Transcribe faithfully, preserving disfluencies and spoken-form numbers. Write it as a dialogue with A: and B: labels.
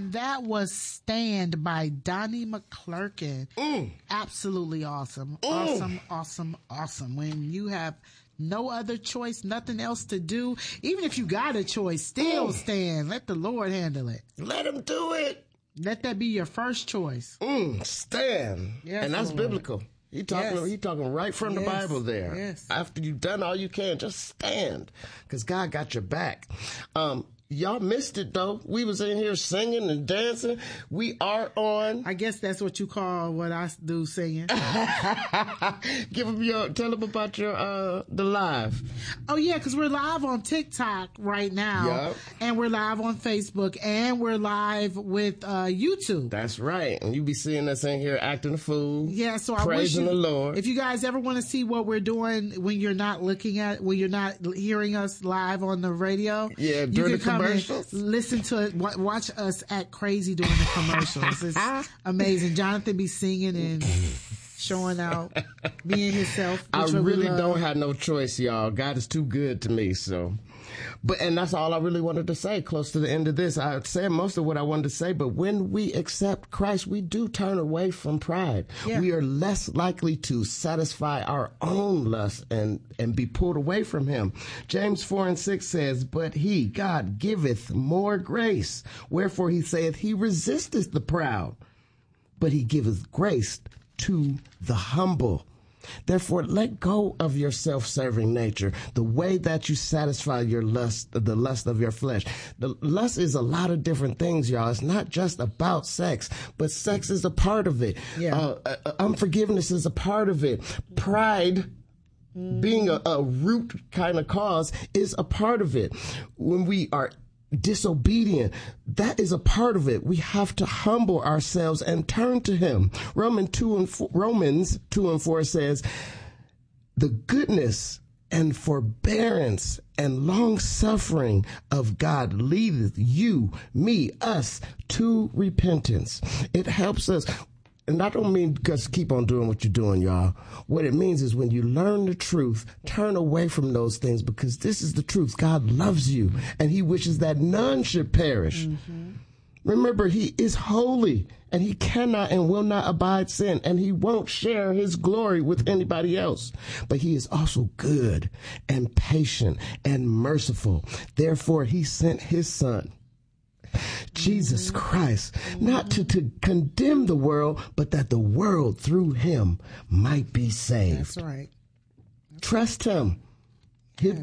A: And that was Stand by Donnie McClurkin.
B: Mm.
A: Absolutely awesome.
B: Mm.
A: Awesome, awesome, awesome. When you have no other choice, nothing else to do, even if you got a choice, still mm. stand. Let the Lord handle it.
B: Let him do it.
A: Let that be your first choice.
B: Mm, stand. Yes, and that's Lord. Biblical. He talking, yes. he talking right from yes. the Bible there.
A: Yes.
B: After you've done all you can, just stand, because God got your back. Um, Y'all missed it, though. We was in here singing and dancing. We are on.
A: I guess that's what you call what I do, singing.
B: Give them your, tell them about your, uh, the live.
A: Oh, yeah, because we're live on TikTok right now.
B: Yep.
A: And we're live on Facebook. And we're live with uh, YouTube.
B: That's right. And you be seeing us in here acting a fool.
A: Yeah, so I
B: praising
A: wish you,
B: the Lord.
A: If you guys ever want to see what we're doing when you're not looking at, when you're not hearing us live on the radio.
B: Yeah,
A: you
B: during
A: can
B: the
A: come
B: commercials.
A: Listen to it. Watch us act crazy during the commercials. It's amazing. Jonathan be singing and showing out, being himself.
B: I really don't have no choice, y'all. God is too good to me, so. But, and that's all I really wanted to say close to the end of this. I said most of what I wanted to say, but when we accept Christ, we do turn away from pride. Yeah. We are less likely to satisfy our own lust and, and be pulled away from him. James four and six says, but he, God, giveth more grace. Wherefore he saith, he resisteth the proud, but he giveth grace to the humble. Therefore, let go of your self-serving nature, the way that you satisfy your lust, the lust of your flesh. The lust is a lot of different things, y'all. It's not just about sex, but sex is a part of it.
A: Yeah.
B: Uh, uh, unforgiveness is a part of it. Pride, mm. being a, a root kind of cause, is a part of it. When we are disobedient, that is a part of it. We have to humble ourselves and turn to him. Romans two and four, Romans two and four says, the goodness and forbearance and long suffering of God leadeth you, me, us to repentance. It helps us. And I don't mean just keep on doing what you're doing, y'all. What it means is when you learn the truth, turn away from those things, because this is the truth. God loves you, and he wishes that none should perish. Mm-hmm. Remember, he is holy, and he cannot and will not abide sin, and he won't share his glory with anybody else. But he is also good and patient and merciful. Therefore, he sent his son, Jesus Christ, not to, to condemn the world, but that the world through him might be saved.
A: That's right.
B: Trust him.